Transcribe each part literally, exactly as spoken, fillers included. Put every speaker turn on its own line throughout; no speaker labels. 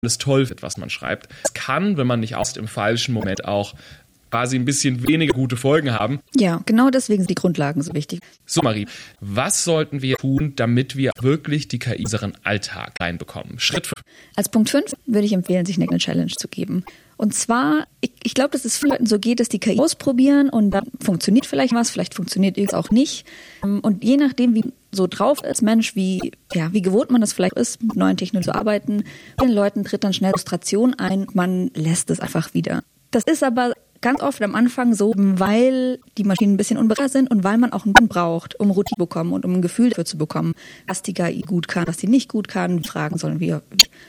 alles toll findet, was man schreibt. Es kann, wenn man nicht aus im falschen Moment auch quasi ein bisschen weniger gute Folgen haben.
Ja, genau deswegen sind die Grundlagen so wichtig.
So, Marie, was sollten wir tun, damit wir wirklich die K I in unseren Alltag reinbekommen? Schritt fünf.
Als Punkt fünf würde ich empfehlen, sich eine Challenge zu geben. Und zwar, ich, ich glaube, dass es vielen Leuten so geht, dass die K I ausprobieren und dann funktioniert vielleicht was, vielleicht funktioniert es auch nicht. Und je nachdem, wie so drauf ist, Mensch, wie, ja, wie gewohnt man das vielleicht ist, mit neuen Technologien zu arbeiten, den Leuten tritt dann schnell Frustration ein, man lässt es einfach wieder. Das ist aber ganz oft am Anfang so, weil die Maschinen ein bisschen unberechenbar sind und weil man auch einen Grund braucht, um Routine zu bekommen und um ein Gefühl dafür zu bekommen, was die K I gut kann, was sie nicht gut kann, fragen sollen wir.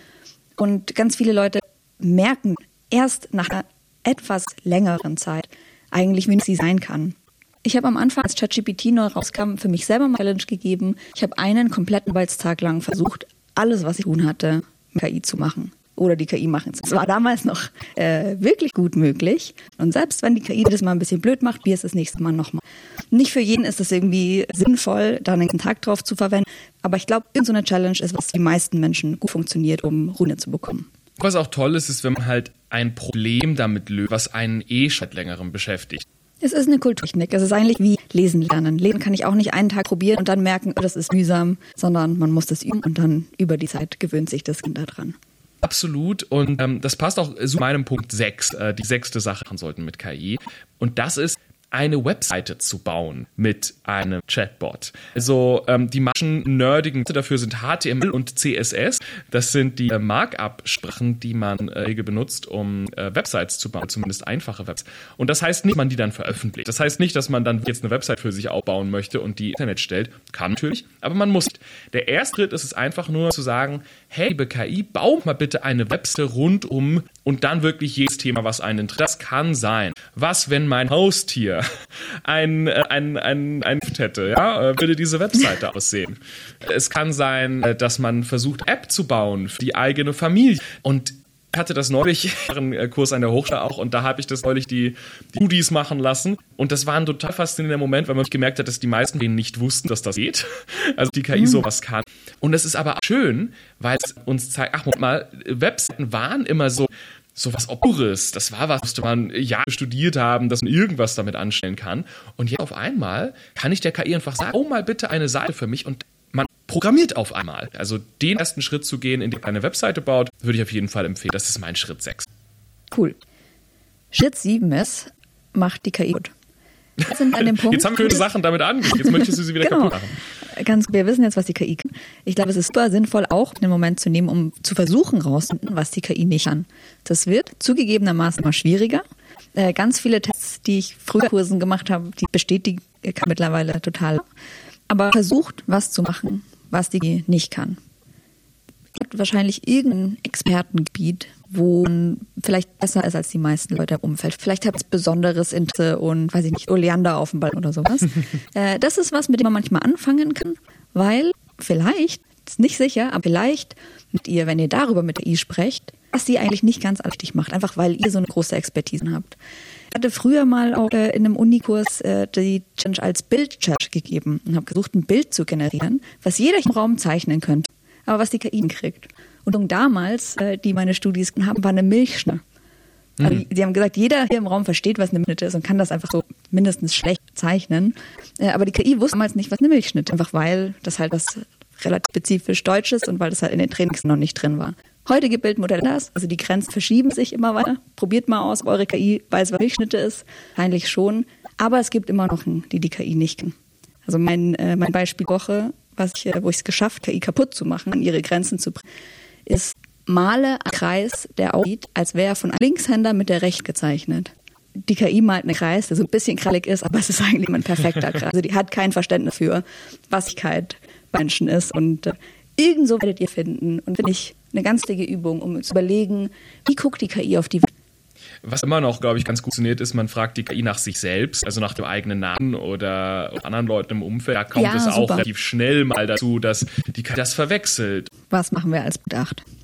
Und ganz viele Leute merken erst nach einer etwas längeren Zeit eigentlich, wie sie sein kann. Ich habe am Anfang, als ChatGPT neu rauskam, für mich selber mal eine Challenge gegeben. Ich habe einen kompletten Arbeitstag lang versucht, alles, was ich tun hatte, mit K I zu machen. Oder die K I machen. Das war damals noch äh, wirklich gut möglich. Und selbst wenn die K I das mal ein bisschen blöd macht, wie es das nächste Mal nochmal. Nicht für jeden ist es irgendwie sinnvoll, da einen Tag drauf zu verwenden. Aber ich glaube, irgendeine so eine Challenge ist, was die meisten Menschen gut funktioniert, um Ruhe zu bekommen.
Was auch toll ist, ist, wenn man halt ein Problem damit löst, was einen eh schon seit längerem beschäftigt.
Es ist eine Kulturtechnik. Es ist eigentlich wie Lesen lernen. Lesen kann ich auch nicht einen Tag probieren und dann merken, oh, das ist mühsam, sondern man muss das üben und dann über die Zeit gewöhnt sich das Kind daran.
Absolut. Und ähm, das passt auch zu meinem Punkt sechs, äh, die sechste Sache machen sollten mit K I. Und das ist, eine Webseite zu bauen mit einem Chatbot. Also ähm, die manchen nerdigen dafür sind H T M L und C S S. Das sind die äh, Markup-Sprachen, die man äh, benutzt, um äh, Websites zu bauen, zumindest einfache Websites. Und das heißt nicht, dass man die dann veröffentlicht. Das heißt nicht, dass man dann jetzt eine Website für sich aufbauen möchte und die Internet stellt. Kann natürlich, aber man muss nicht. Der erste Schritt ist es einfach nur zu sagen, hey, liebe K I, bau mal bitte eine Webseite rund um und dann wirklich jedes Thema, was einen interessiert. Das kann sein. Was, wenn mein Haustier ein, ein, ein, ein hätte, ja, würde diese Webseite aussehen. Es kann sein, dass man versucht, App zu bauen für die eigene Familie. Und ich hatte das neulich, einen Kurs an der Hochschule auch, und da habe ich das neulich die, die Studis machen lassen. Und das war ein total faszinierender Moment, weil man gemerkt hat, dass die meisten denen nicht wussten, dass das geht. Also die K I mhm. sowas kann. Und das ist aber auch schön, weil es uns zeigt, ach mal, Webseiten waren immer so, so was Obures. Das war was, musste man Jahre studiert haben, dass man irgendwas damit anstellen kann. Und jetzt auf einmal kann ich der K I einfach sagen, oh mal bitte eine Seite für mich, und man programmiert auf einmal. Also den ersten Schritt zu gehen, indem man eine Webseite baut, würde ich auf jeden Fall empfehlen. Das ist mein Schritt sechs.
Cool. Schritt sieben ist, macht die K I gut. Wir sind an dem Punkt,
jetzt haben wir schöne Sachen damit angefangen. Jetzt möchtest du sie wieder
genau.
kaputt machen.
Ganz, wir wissen jetzt, was die K I kann. Ich glaube, es ist super sinnvoll, auch einen Moment zu nehmen, um zu versuchen rauszufinden, was die K I nicht kann. Das wird zugegebenermaßen immer schwieriger. Äh, ganz viele Tests, die ich früher Kursen gemacht habe, die bestätigen kann mittlerweile total. Aber versucht, was zu machen, was die K I nicht kann. Es gibt wahrscheinlich irgendein Expertengebiet, wo man vielleicht besser ist als die meisten Leute im Umfeld. Vielleicht hat es besonderes Interesse und, weiß ich nicht, Oleander auf dem Ball oder sowas. äh, das ist was, mit dem man manchmal anfangen kann, weil vielleicht, ist nicht sicher, aber vielleicht mit ihr, wenn ihr darüber mit der I sprecht, was sie eigentlich nicht ganz richtig macht, einfach weil ihr so eine große Expertise habt. Ich hatte früher mal auch äh, in einem Unikurs äh, die Challenge als Bild-Challenge gegeben und habe versucht, ein Bild zu generieren, was jeder im Raum zeichnen könnte, aber was die K I kriegt. Und damals, äh, die meine Studis haben, war eine Milchschnitte. Mhm. Also, die haben gesagt, jeder hier im Raum versteht, was eine Milchschnitte ist und kann das einfach so mindestens schlecht zeichnen. Äh, aber die K I wusste damals nicht, was eine Milchschnitte ist, einfach weil das halt was relativ spezifisch Deutsch ist und weil das halt in den Trainings noch nicht drin war. Heutige Bildmodelle das, also die Grenzen verschieben sich immer weiter. Probiert mal aus, ob eure K I weiß, was Milchschnitte ist. Wahrscheinlich schon. Aber es gibt immer noch einen, die die K I nicht kann. Also mein, äh, mein Beispiel Woche, was ich, wo ich es geschafft, K I kaputt zu machen, an ihre Grenzen zu bringen, ist, male einen Kreis, der aussieht, als wäre er von einem Linkshänder mit der Rechts gezeichnet. Die K I malt einen Kreis, der so ein bisschen krallig ist, aber es ist eigentlich ein perfekter Kreis. Also die hat kein Verständnis für, was Sichtbarkeit bei Menschen ist. Und äh, irgendso werdet ihr finden. Und finde ich eine ganz dicke Übung, um zu überlegen, wie guckt die K I auf die Welt.
Was immer noch, glaube ich, ganz gut funktioniert, ist, man fragt die K I nach sich selbst, also nach dem eigenen Namen oder anderen Leuten im Umfeld. Da kommt
ja,
es
super.
auch relativ schnell mal dazu, dass die K I das verwechselt.
Was machen wir als Bedacht?